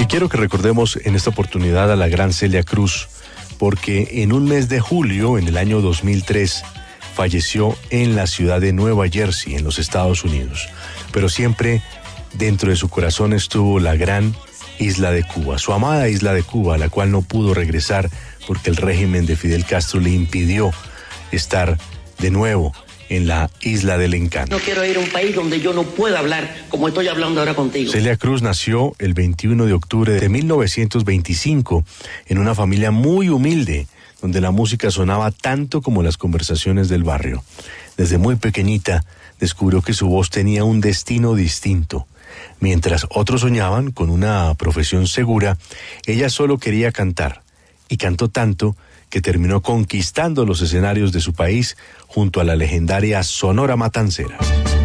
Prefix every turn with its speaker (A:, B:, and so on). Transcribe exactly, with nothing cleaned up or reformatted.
A: quiero que recordemos en esta oportunidad a la gran Celia Cruz, porque en un mes de julio, en el año dos mil tres, falleció en la ciudad de Nueva Jersey, en los Estados Unidos. Pero siempre dentro de su corazón estuvo la gran isla de Cuba, su amada isla de Cuba, a la cual no pudo regresar porque el régimen de Fidel Castro le impidió estar de nuevo en la isla del encanto.
B: No quiero ir a un país donde yo no pueda hablar como estoy hablando ahora contigo.
A: Celia Cruz nació el veintiuno de octubre de mil novecientos veinticinco en una familia muy humilde, donde la música sonaba tanto como las conversaciones del barrio. Desde muy pequeñita descubrió que su voz tenía un destino distinto. Mientras otros soñaban con una profesión segura, ella solo quería cantar, y cantó tanto que terminó conquistando los escenarios de su país junto a la legendaria Sonora Matancera.